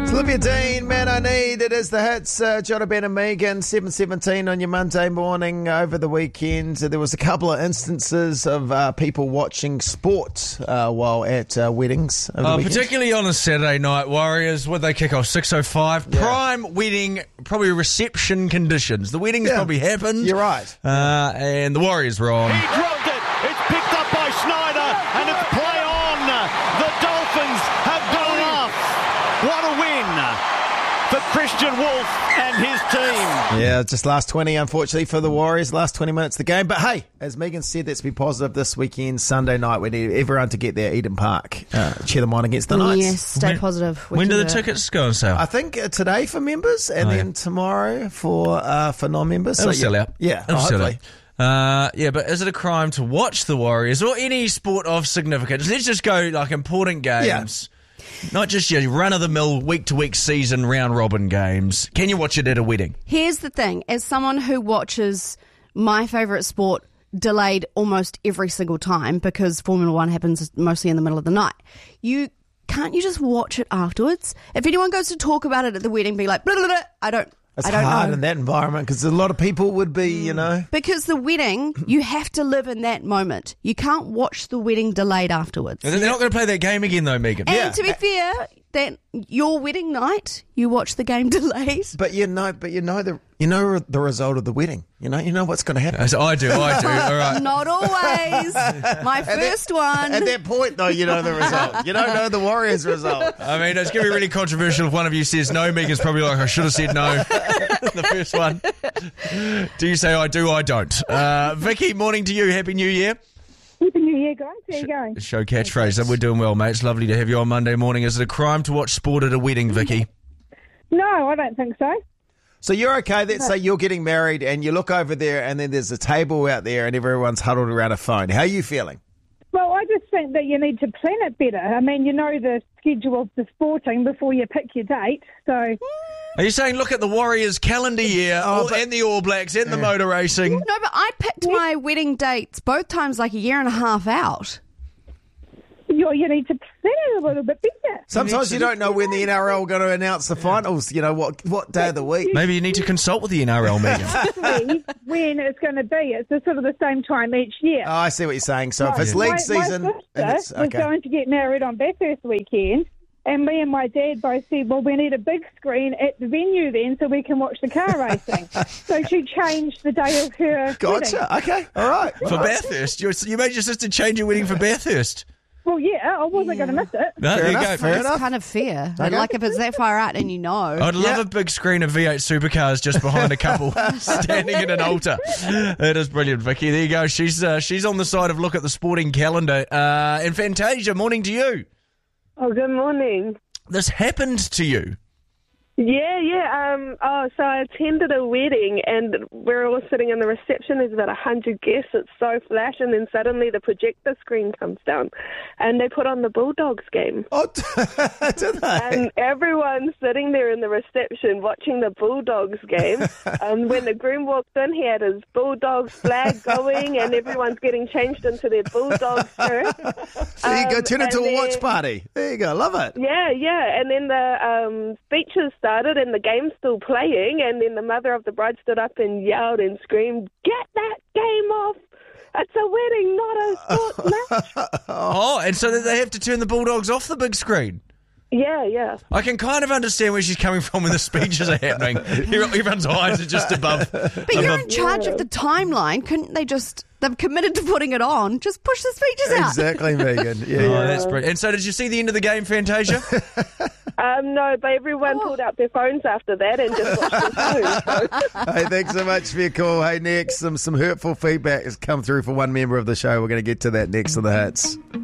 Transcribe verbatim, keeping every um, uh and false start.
It's Olivia Dean, Man I Need. It is the hits, uh, Jonah Ben and Megan, seven seventeen on your Monday morning over the weekend. There was a couple of instances of uh, people watching sport uh, while at uh, weddings. Over the Uh, weekend. particularly on a Saturday night, Warriors, would they kick off six oh five? Yeah. Prime wedding, probably reception conditions. The wedding's Yeah. probably happened. You're right. Uh, and the Warriors were on. He dropped it. It's picked up by Schneider, and it's play on. The Dolphins have gone off. What a win for Christian Wolf and his team. Yeah, just last twenty, unfortunately, for the Warriors. Last twenty minutes of the game. But hey, as Megan said, let's be positive this weekend, Sunday night. We need everyone to get there, Eden Park. Uh, cheer them on against the Knights. Yes, stay When- positive. We When can do the do it. tickets go on sale? I think uh, today for members and Oh, then yeah. tomorrow for uh, for non-members. It'll So, sell yeah. out. Yeah, It'll sell hopefully. out. Uh, yeah, but is it a crime to watch the Warriors or any sport of significance? Let's just go like important games. Not just your run-of-the-mill, week-to-week season round-robin games. Can you watch it at a wedding? Here's the thing. As someone who watches my favourite sport delayed almost every single time because Formula One happens mostly in the middle of the night, you can't you just watch it afterwards? If anyone goes to talk about it at the wedding, be like, blah, blah, blah, I don't It's I don't hard know. in that environment because a lot of people would be, you know. Because the wedding, you have to live in that moment. You can't watch the wedding delayed afterwards. They're not going to play that game again, though, Megan. And Yeah. to be fair, that your wedding night, you watch the game delayed. But you know, but you know the you know the result of the wedding. You know, you know what's going to happen. As I do, I do. All right. Not always. My first one. At that point, though, you know the result. You don't know the Warriors' result. I mean, it's going to be really controversial if one of you says no. Megan's probably like, I should have said no. The first one. Do you say I do? I don't. Uh, Vicky, morning to you. Happy New Year. Happy New Year, guys. How you going? Show catchphrase. We're doing well, mate. It's lovely to have you on Monday morning. Is it a crime to watch sport at a wedding, Vicky? No, I don't think so. So you're okay. Let's say you're getting married and you look over there and then there's a table out there and everyone's huddled around a phone. How are you feeling? Well, I just think that you need to plan it better. I mean, you know the schedule of the sporting before you pick your date. So, Are you saying look at the Warriors calendar year Oh, all- but- and the All Blacks and the motor racing? No, but I picked my wedding dates both times like a year and a half out. you you need to plan it a little bit better. Sometimes you don't know when the N R L are going to announce the finals. You know, what what day of the week. Maybe you need to consult with the N R L, Megan. See when it's going to be. It's the, sort of the same time each year. Oh, I see what you're saying. So if it's My- league season, My and sister it's, was okay. going to get married on Bathurst weekend, and me and my dad both said, well, we need a big screen at the venue then so we can watch the car racing. So she changed the day of her wedding. Gotcha. Okay. All right. For Bathurst. You, you made your sister change your wedding for Bathurst. Well, yeah, I wasn't going to miss it. No, Fair there you enough, go. fair It's enough. kind of fair. Okay. Like if it's that far out and you know. I'd love Yeah. a big screen of V eight supercars just behind a couple standing in an altar. It is brilliant, Vicky. There you go. She's uh, she's on the side of look at the sporting calendar. Uh, and Fantasia, morning to you. Oh, good morning. This happened to you. Yeah, yeah. Um, oh, so I attended a wedding, and we're all sitting in the reception. There's about a hundred guests. It's so flash, and then suddenly the projector screen comes down, and they put on the Bulldogs game. Oh, did they? And everyone's sitting there in the reception watching the Bulldogs game. Um, when the groom walked in, he had his Bulldogs flag going, and everyone's getting changed into their Bulldogs shirt. There you go. Um, Turn it into and a watch then- party. There you go. Love it. Yeah, yeah. And then the um, speeches started and the game's still playing, and then the mother of the bride stood up and yelled and screamed, "Get that game off! It's a wedding, not a sports match." Oh, and so that they have to turn the Bulldogs off the big screen. Yeah, yeah. I can kind of understand where she's coming from when the speeches are happening. Everyone's eyes are just above. But you're in charge of the timeline. Couldn't they just... They've committed to putting it on. Just push the speeches out. Exactly, Megan. Yeah. Oh, that's brilliant. And so did you see the end of the game, Fantasia? Um, no, but everyone Oh. pulled out their phones after that and just watched the show. Hey, thanks so much for your call. Hey, next, some, some hurtful feedback has come through for one member of the show. We're going to get to that next on the hits.